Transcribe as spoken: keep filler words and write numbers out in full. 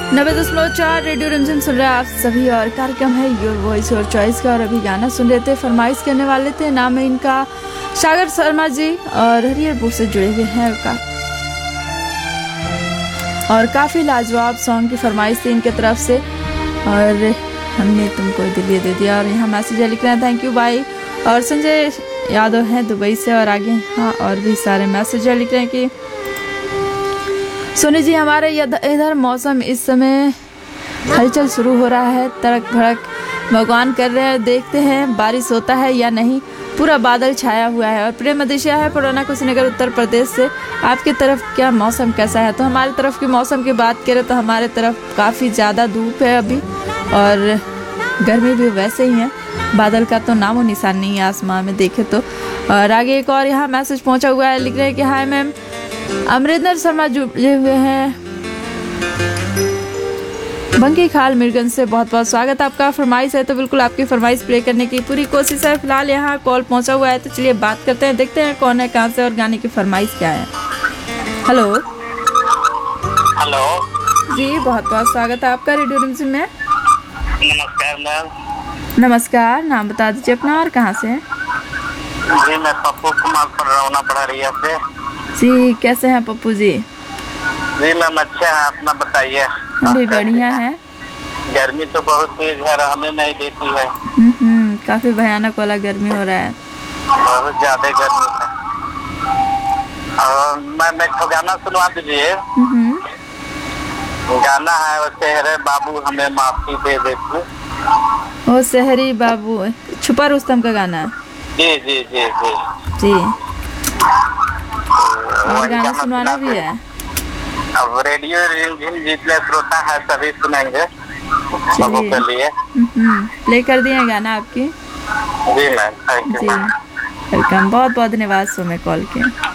नब्बे दशमलव चार रेडियो रिमझिम सुन रहे हैं आप सभी और कार्यक्रम है योर वॉइस योर चॉइस का। और अभी गाना सुन रहे थे, फरमाइश करने वाले थे, नाम है इनका सागर शर्मा जी और हरिहरपुर से जुड़े हुए हैं का। और काफ़ी लाजवाब सॉन्ग की फरमाइश थी इनके तरफ से और हमने तुमको दिल्ली दे दिया। और यहाँ मैसेज लिख रहे हैं थैंक यू भाई। और संजय यादव हैं दुबई से और आगे हाँ और भी सारे मैसेज लिख रहे हैं कि सोनी जी हमारे इधर मौसम इस समय हलचल शुरू हो रहा है, तड़क भड़क भगवान कर रहे हैं, देखते हैं बारिश होता है या नहीं, पूरा बादल छाया हुआ है। और प्रेम दिशा है पुराना कुशीनगर उत्तर प्रदेश से, आपकी तरफ क्या मौसम कैसा है? तो हमारी तरफ की मौसम की बात करें तो हमारे तरफ काफ़ी ज़्यादा धूप है अभी और गर्मी भी वैसे ही है, बादल का तो नामो निशान नहीं है आसमान में देखे तो। और आगे एक और यहाँ मैसेज पहुँचा हुआ है, लिख रहे हैं कि हाय मैम, अमरिंदर शर्मा जुड़े हुए हैं बंकी खाल मिर्गन से, बहुत बहुत स्वागत आपका। फरमाइश है तो बिल्कुल आपकी फरमाइश प्ले करने की पूरी कोशिश है। फिलहाल यहाँ कॉल पहुँचा हुआ है तो चलिए बात करते हैं, देखते हैं कौन है कहाँ से और गाने की फरमाइश क्या है। हेलो हेलो जी, बहुत बहुत स्वागत है आपका रेडियो रिमझिम में। नमस्कार मैम। नमस्कार, नाम बता दीजिए अपना और कहाँ से? जी मैं पप्पू कुमार पररौना पढ़ारिया से। जी कैसे हैं पप्पू जी? जी मैम अच्छे हैं, अपना बताइए। हम भी बढ़िया है। गर्मी तो बहुत तेज है, रहने नहीं देती है। हम्म काफी भयानक वाला गर्मी हो रहा है, बहुत ज्यादा गर्मी है। और मैं मैं तो गाना सुनवा दीजिए। गाना है वो शहरे बाबू हमें माफी दे दे तू। वो शहरी बाबू छुपा रुस्तम का गाना है। जी जी जी जी जी और गाना सुनवाना भी है। अब रेडियो रिमझिम जितने श्रोता है सभी सुनेंगे सबों के लिए। प्ले कर दिए गाना आपकी। जी ma'am, thank you. Ji welcome, बहुत बहुत धन्यवाद सो में कॉल किया।